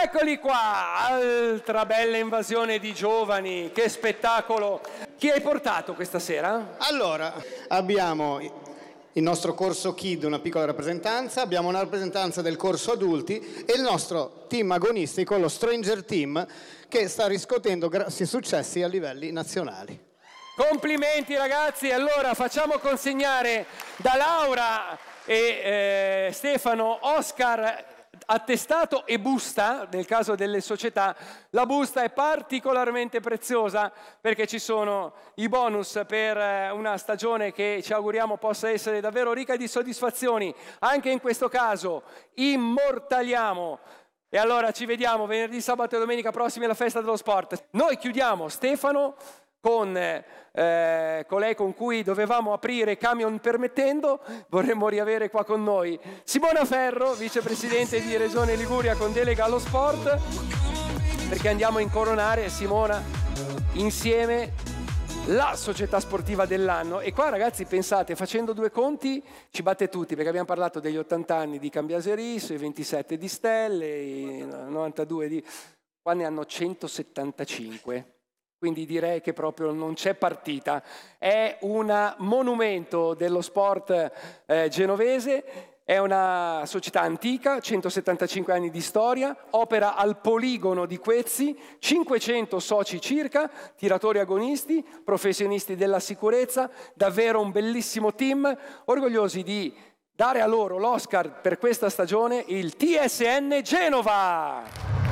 Eccoli qua, altra bella invasione di giovani, che spettacolo. Chi hai portato questa sera? Allora, abbiamo il nostro corso Kid, una piccola rappresentanza, abbiamo una rappresentanza del corso adulti e il nostro team agonistico, lo Stranger Team, che sta riscuotendo grossi successi a livelli nazionali. Complimenti ragazzi, allora facciamo consegnare da Laura e Stefano Oscar attestato e busta. Nel caso delle società la busta è particolarmente preziosa perché ci sono i bonus per una stagione che ci auguriamo possa essere davvero ricca di soddisfazioni. Anche in questo caso immortaliamo. E allora ci vediamo venerdì, sabato e domenica prossimi alla Festa dello Sport. Noi chiudiamo Stefano con colei con cui dovevamo aprire camion permettendo, vorremmo riavere qua con noi Simona Ferro, vicepresidente di Regione Liguria con delega allo sport, perché andiamo a incoronare, Simona, insieme la società sportiva dell'anno. E qua ragazzi pensate, facendo due conti ci batte tutti, perché abbiamo parlato degli 80 anni di Cambiaseris, i 27 di Stelle, i 92 di... qua ne hanno 175. Quindi direi che proprio non c'è partita. È un monumento dello sport genovese, è una società antica, 175 anni di storia, opera al poligono di Quezzi, 500 soci circa, tiratori agonisti, professionisti della sicurezza, davvero un bellissimo team, orgogliosi di dare a loro l'Oscar per questa stagione, il TSN Genova!